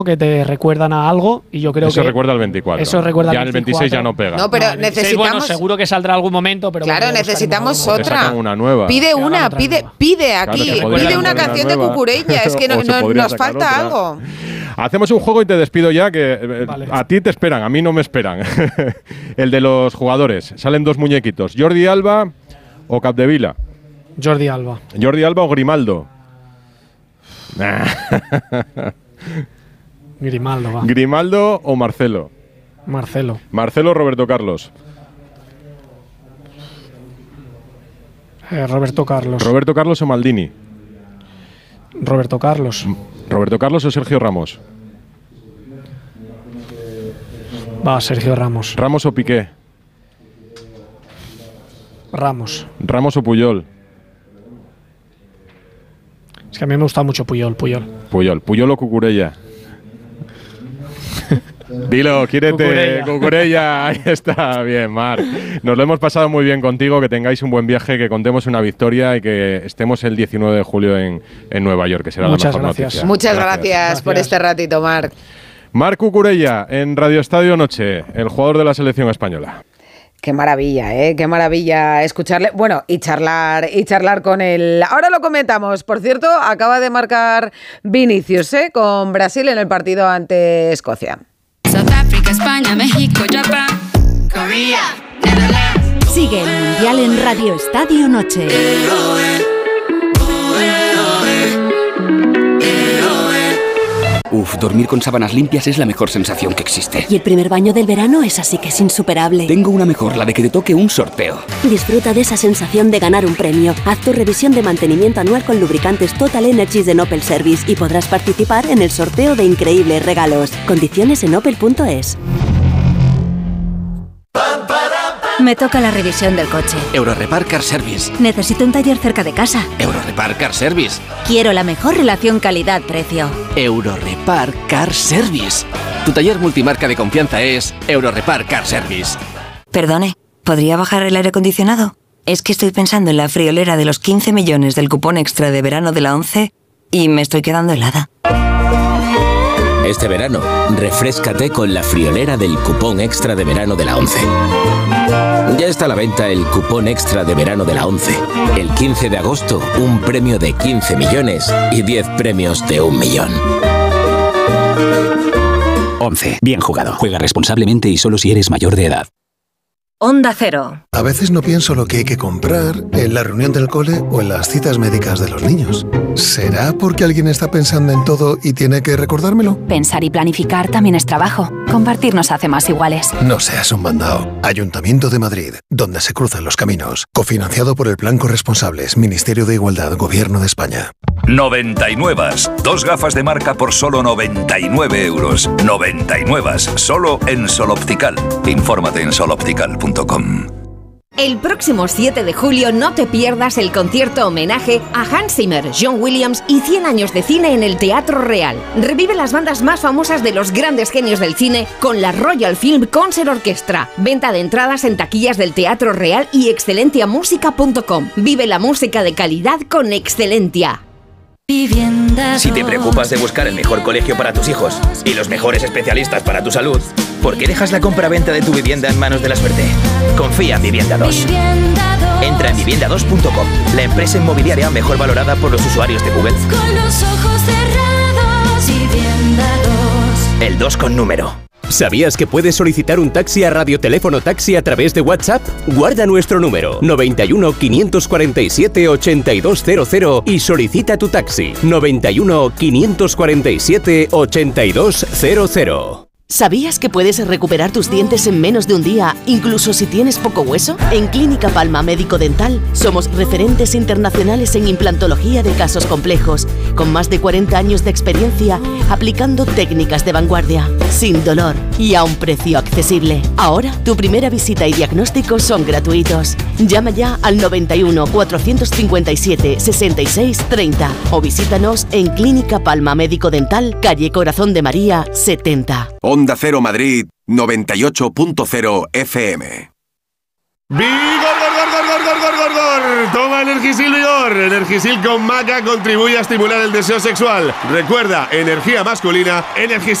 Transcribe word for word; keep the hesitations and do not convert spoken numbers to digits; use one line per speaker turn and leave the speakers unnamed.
que te recuerdan a algo y yo creo
eso
que…
Eso recuerda al veinticuatro.
Eso recuerda
ya
al
veinticuatro. Ya en el veintiséis ya no pega.
No, pero
no, veintiséis,
necesitamos…
Bueno, seguro que saldrá algún momento, pero…
Claro,
bueno,
necesitamos
otra.
otra.
Una nueva.
Pide una, pide,
nueva.
pide aquí,
claro,
pide una canción de Cucurella. Es que no, no, nos falta otra. algo.
Hacemos un juego y te despido ya, que vale. A ti te esperan, a mí no me esperan. El de los jugadores. Salen dos muñequitos. Jordi Alba o Capdevila.
Jordi Alba.
Jordi Alba o Grimaldo.
Grimaldo, va.
Grimaldo o Marcelo.
Marcelo.
Marcelo o Roberto Carlos.
Eh, Roberto Carlos.
Roberto Carlos o Maldini.
Roberto Carlos.
Roberto Carlos o Sergio Ramos.
Va, Sergio Ramos.
Ramos o Piqué.
Ramos.
Ramos o Puyol.
Es que a mí me gusta mucho Puyol, Puyol.
Puyol. Puyol o Cucurella. Dilo, quiérete, Cucurella. Cucurella. Ahí está, bien, Marc. Nos lo hemos pasado muy bien contigo, que tengáis un buen viaje, que contemos una victoria y que estemos el diecinueve de julio en, en Nueva York, que será
Muchas
la mejor
gracias.
noticia.
Muchas gracias, gracias,
gracias
por este ratito, Marc.
Marc Cucurella, en Radio Estadio Noche, el jugador de la selección española.
Qué maravilla, ¿eh? Qué maravilla escucharle. Bueno, y charlar, y charlar con él. Ahora lo comentamos. Por cierto, acaba de marcar Vinicius, ¿eh? Con Brasil en el partido ante Escocia.
South Africa, España, México, Japón, Corea, Netherlands.
Sigue el Mundial en Radio Estadio Noche.
Uf, dormir con sábanas limpias es la mejor sensación que existe.
Y el primer baño del verano es así que es insuperable.
Tengo una mejor, la de que te toque un sorteo.
Disfruta de esa sensación de ganar un premio. Haz tu revisión de mantenimiento anual con lubricantes Total Energies de Opel Service y podrás participar en el sorteo de increíbles regalos. Condiciones en opel punto es.
Me toca la revisión del coche.
Eurorepar Car Service.
Necesito un taller cerca de casa.
Eurorepar Car Service.
Quiero la mejor relación calidad-precio.
Eurorepar Car Service. Tu taller multimarca de confianza es Eurorepar Car Service.
Perdone, ¿podría bajar el aire acondicionado? Es que estoy pensando en la friolera de los quince millones del cupón extra de verano de la ONCE y me estoy quedando helada.
Este verano, refréscate con la friolera del cupón extra de verano de la ONCE. Ya está a la venta el cupón extra de verano de la ONCE. El quince de agosto, un premio de quince millones y diez premios de un millón.
ONCE. Bien jugado. Juega responsablemente y solo si eres mayor de edad.
Onda Cero.
A veces no pienso lo que hay que comprar en la reunión del cole o en las citas médicas de los niños. ¿Será porque alguien está pensando en todo y tiene que recordármelo?
Pensar y planificar también es trabajo. Compartir nos hace más iguales.
No seas un mandao. Ayuntamiento de Madrid, donde se cruzan los caminos. Cofinanciado por el Plan Corresponsables, Ministerio de Igualdad, Gobierno de España.
noventa y nueve. Dos gafas de marca por solo noventa y nueve euros. noventa y nueve. Solo en Sol Optical. Infórmate en sol optical punto com.
El próximo siete de julio no te pierdas el concierto homenaje a Hans Zimmer, John Williams y cien años de cine en el Teatro Real. Revive las bandas más famosas de los grandes genios del cine con la Royal Film Concert Orchestra. Venta de entradas en taquillas del Teatro Real y excelentia música punto com. Vive la música de calidad con Excelentia.
Si te preocupas de buscar el mejor colegio para tus hijos y los mejores especialistas para tu salud, ¿por qué dejas la compra-venta de tu vivienda en manos de la suerte? Confía en Vivienda dos. Entra en vivienda dos punto com, la empresa inmobiliaria mejor valorada por los usuarios de Google.
Con los ojos cerrados, Vivienda dos.
El dos con número.
¿Sabías que puedes solicitar un taxi a Radioteléfono Taxi a través de WhatsApp? Guarda nuestro número noventa y uno, quinientos cuarenta y siete, ochenta y dos cero cero y solicita tu taxi noventa y uno, quinientos cuarenta y siete, ochenta y dos cero cero.
¿Sabías que puedes recuperar tus dientes en menos de un día, incluso si tienes poco hueso? En Clínica Palma Médico Dental somos referentes internacionales en implantología de casos complejos, con más de cuarenta años de experiencia aplicando técnicas de vanguardia, sin dolor y a un precio accesible. Ahora, tu primera visita y diagnóstico son gratuitos. Llama ya al noventa y uno, cuatrocientos cincuenta y siete, sesenta y seis, treinta o visítanos en Clínica Palma Médico Dental, calle Corazón de María, setenta.
Onda Cero Madrid, noventa y ocho punto cero F M.
¡Vigor, gor, gor, gor, gor, gor, gor!
Vigor. Toma Energisil Vigor. Energisil con maca contribuye a estimular el deseo sexual. Recuerda, energía masculina, Energisil.